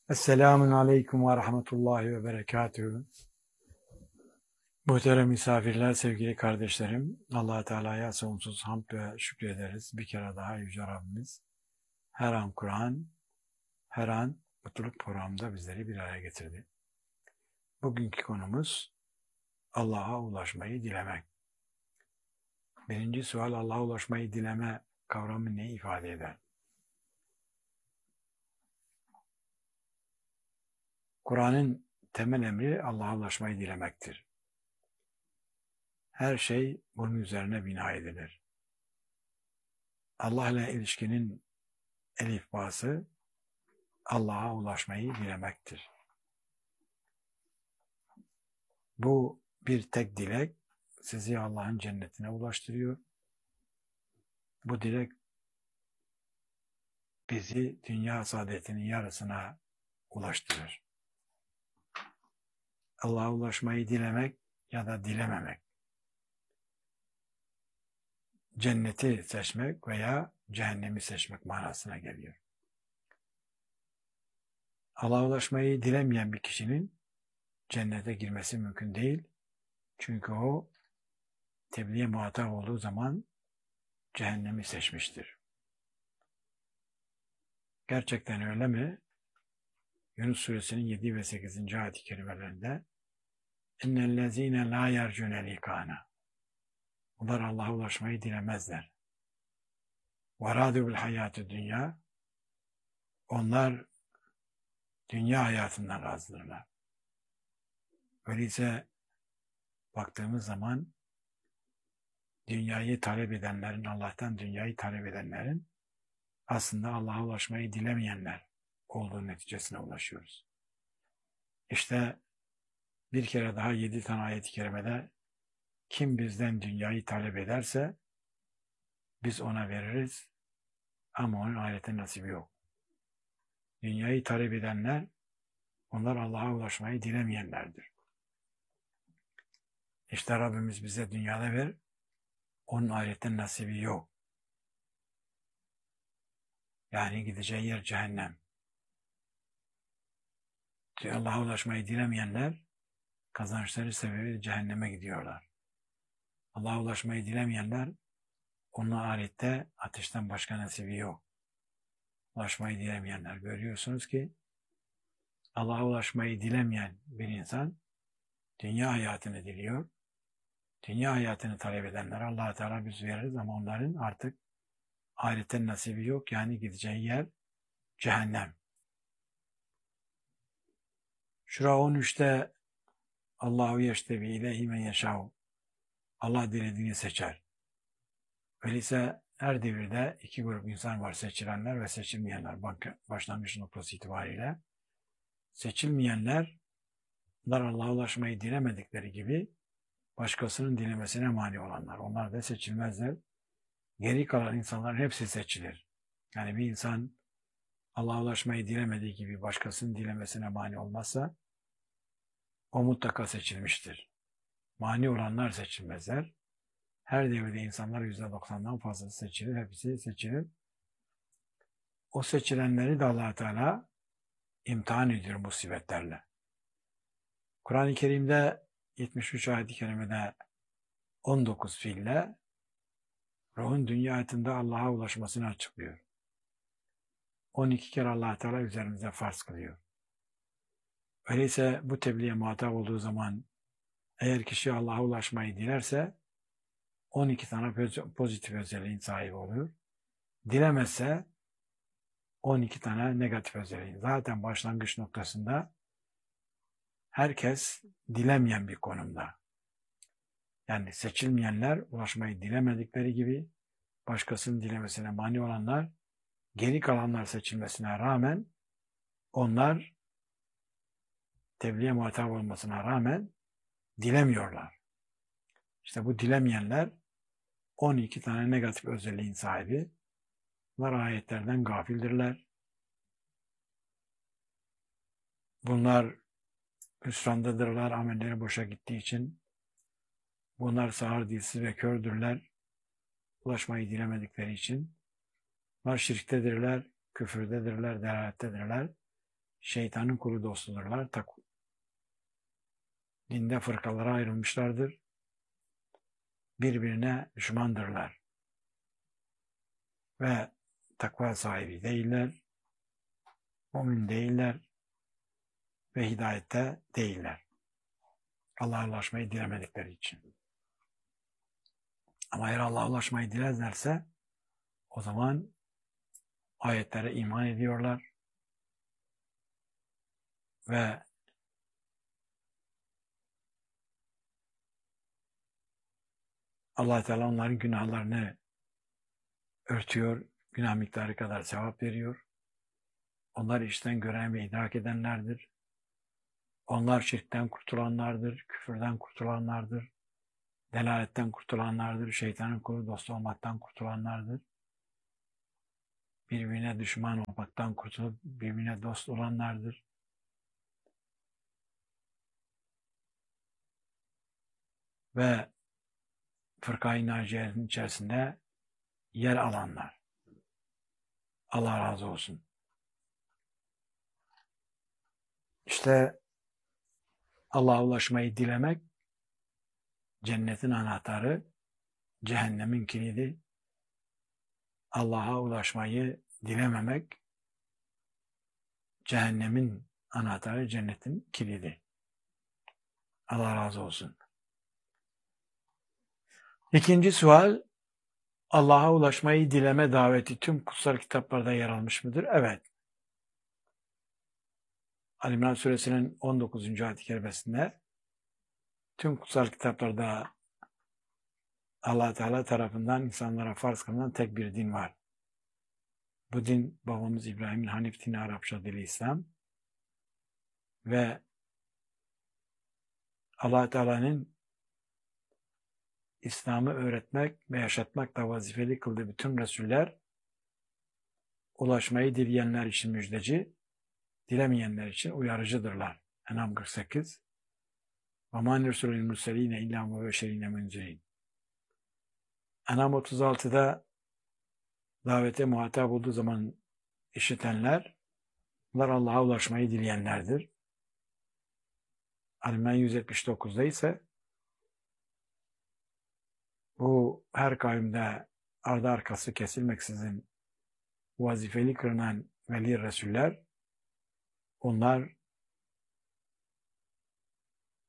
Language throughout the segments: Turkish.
Esselamun Aleyküm ve Rahmetullahi ve Berekatühü. Muhterem misafirler, sevgili kardeşlerim, Allah Teala'ya sonsuz hamd ve şükrederiz. Bir kere daha Yüce Rabbimiz her an Kur'an, her an mutluluk programında bizleri bir araya getirdi. Bugünkü konumuz Allah'a ulaşmayı dilemek. Birinci sual, Allah'a ulaşmayı dileme kavramı ne ifade eder? Kur'an'ın temel emri Allah'a ulaşmayı dilemektir. Her şey bunun üzerine bina edilir. Allah ile ilişkinin elifbası Allah'a ulaşmayı dilemektir. Bu bir tek dilek sizi Allah'ın cennetine ulaştırıyor. Bu dilek bizi dünya saadetinin yarısına ulaştırır. Allah'a ulaşmayı dilemek ya da dilememek, cenneti seçmek veya cehennemi seçmek manasına geliyor. Allah'a ulaşmayı dilemeyen bir kişinin cennete girmesi mümkün değil. Çünkü o tebliğe muhatap olduğu zaman cehennemi seçmiştir. Gerçekten öyle mi? Yunus suresinin 7 ve 8. ayet-i kerimelerinde اِنَّ la يَرْجُونَ لِقَانَ Onlar Allah'a ulaşmayı dilemezler. وَرَادُوا بِالْحَيَاتِ dünya Onlar dünya hayatından razıdırlar. Öyleyse baktığımız zaman dünyayı talep edenlerin, Allah'tan dünyayı talep edenlerin aslında Allah'a ulaşmayı dilemeyenler olduğu neticesine ulaşıyoruz. İşte bir kere daha 7 tane ayet-i kerimede kim bizden dünyayı talep ederse biz ona veririz ama onun ahirete nasibi yok. Dünyayı talep edenler onlar Allah'a ulaşmayı dilemeyenlerdir. İşte Rabbimiz bize dünyada ver, onun ahirette nasibi yok. Yani gideceği yer cehennem. Allah'a ulaşmayı dilemeyenler kazançları sebebiyle cehenneme gidiyorlar. Allah'a ulaşmayı dilemeyenler onun ahirette ateşten başka nasibi yok. Ulaşmayı dilemeyenler. Görüyorsunuz ki Allah'a ulaşmayı dilemeyen bir insan dünya hayatını diliyor. Dünya hayatını talep edenler Allah-u Teala biz veririz ama onların artık ahiretten nasibi yok. Yani gideceği yer cehennem. Şura 13'te Allahu yeştebi ileyhi men yeşâhu Allah dilediğini seçer. Öyleyse her devirde iki grup insan var. Seçilenler ve seçilmeyenler. Başlangıç noktası itibariyle. Seçilmeyenler onlar Allah'a ulaşmayı dilemedikleri gibi başkasının dilemesine mani olanlar. Onlar da seçilmezler. Geri kalan insanların hepsi seçilir. Yani bir insan Allah'a ulaşmayı dilemediği gibi başkasının dilemesine mani olmazsa o mutlaka seçilmiştir. Mani olanlar seçilmezler. Her devirde insanlar %90'dan fazlası seçilir. Hepsi seçilir. O seçilenleri de Allah Teala imtihan ediyor musibetlerle. Kur'an-ı Kerim'de 73 ayet-i kerimede 19 fiille ruhun dünya hayatında Allah'a ulaşmasını açıklıyor. 12 kere Allah Teala üzerimize farz kılıyor. Öyleyse bu tebliğe muhatap olduğu zaman eğer kişi Allah'a ulaşmayı dilerse 12 tane pozitif özelliğin sahibi oluyor. Dilemezse 12 tane negatif özelliğin. Zaten başlangıç noktasında herkes dilemeyen bir konumda. Yani seçilmeyenler ulaşmayı dilemedikleri gibi başkasının dilemesine mani olanlar, geri kalanlar seçilmesine rağmen onlar tebliğe muhatap olmasına rağmen dilemiyorlar. İşte bu dilemeyenler 12 tane negatif özelliğin sahibi. Bunlar ayetlerden gafildirler. Bunlar hüsrandadırlar, amelleri boşa gittiği için. Bunlar sağır, dilsiz ve kördürler. Ulaşmayı dilemedikleri için. Bunlar şirktedirler, küfürdedirler, delalettedirler. şeytanın kulu dostudurlar. Dinde fırkalara ayrılmışlardır. Birbirine düşmandırlar. Ve takva sahibi değiller. Mümin değiller. Ve hidayette değiller. Allah'a ulaşmayı dilemedikleri için. Ama eğer Allah'a ulaşmayı dilerlerse o zaman ayetlere iman ediyorlar ve Allah Teala onların günahlarını örtüyor, günah miktarı kadar sevap veriyor. Onlar işten gören ve idrak edenlerdir. Onlar şirkten kurtulanlardır, küfürden kurtulanlardır, delaletten kurtulanlardır, şeytanın kulu dostu olmaktan kurtulanlardır. Birbirine düşman olmaktan kurtulup birbirine dost olanlardır. Ve fırka-i naciyenin içerisinde yer alanlar. Allah razı olsun. İşte Allah'a ulaşmayı dilemek cennetin anahtarı, cehennemin kilidi. Allah'a ulaşmayı dilememek cehennemin anahtarı, cennetin kilidi. Allah razı olsun. İkinci sual, Allah'a ulaşmayı dileme daveti tüm kutsal kitaplarda yer almış mıdır? Evet. Ali İmran Suresinin 19. ayet-i kerimesinde tüm kutsal kitaplarda Allah Teala tarafından insanlara farz kılınan tek bir din var. Bu din babamız İbrahim'in Hanif dini, Arapça dili İslam ve Allah Teala'nın İslam'ı öğretmek ve yaşatmakla vazifeli kıldığı bütün Resuller ulaşmayı dileyenler için müjdeci, dilemeyenler için uyarıcıdırlar. En'am 48 وَمَا نُرْسِلُ الْمُرْسَلِينَ اِلَّا مُبَشِّرِينَ مُنْذِرِينَ En'am 36'da davete muhatap olduğu zaman işitenler, bunlar Allah'a ulaşmayı dileyenlerdir. Ali-İmran 179'da ise bu her kavimde ardı arkası kesilmeksizin vazifeli kılınan veli Resuller, onlar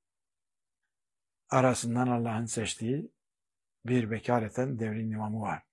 arasından Allah'ın seçtiği bir bekareten devrin imamı var.